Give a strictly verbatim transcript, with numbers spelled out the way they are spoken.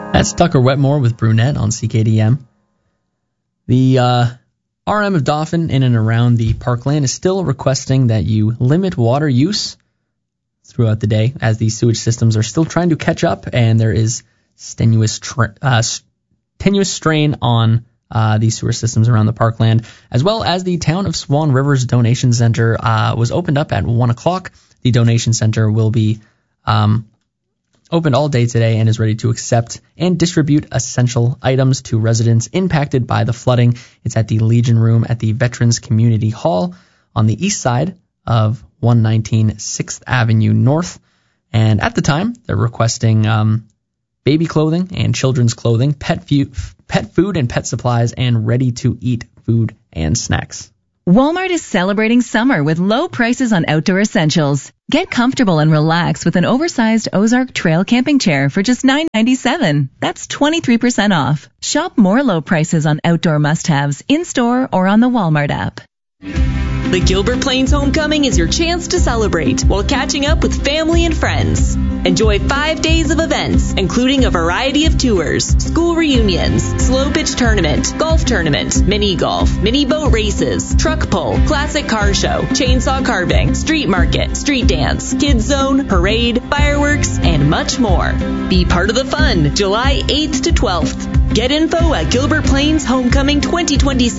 That's Tucker Wetmore with Brunette on C K D M. The uh, R M of Dauphin in and around the parkland is still requesting that you limit water use throughout the day as these sewage systems are still trying to catch up and there is strenuous, tra- uh, tenuous strain on uh, these sewer systems around the parkland, as well as the Town of Swan River's donation center uh, was opened up at one o'clock. The donation center will be um, opened all day today and is ready to accept and distribute essential items to residents impacted by the flooding. It's at the Legion Room at the Veterans Community Hall on the east side of one nineteen sixth Avenue North. And at the time, they're requesting um, baby clothing and children's clothing, pet, fu- pet food and pet supplies, and ready-to-eat food and snacks. Walmart is celebrating summer with low prices on outdoor essentials. Get comfortable and relax with an oversized Ozark Trail camping chair for just nine ninety-seven. That's twenty-three percent off. Shop more low prices on outdoor must-haves in-store or on the Walmart app. The Gilbert Plains Homecoming is your chance to celebrate while catching up with family and friends. Enjoy five days of events, including a variety of tours, school reunions, slow pitch tournament, golf tournament, mini golf, mini boat races, truck pull, classic car show, chainsaw carving, street market, street dance, kids zone, parade, fireworks, and much more. Be part of the fun, July eighth to twelfth. Get info at Gilbert Plains Homecoming twenty twenty-six.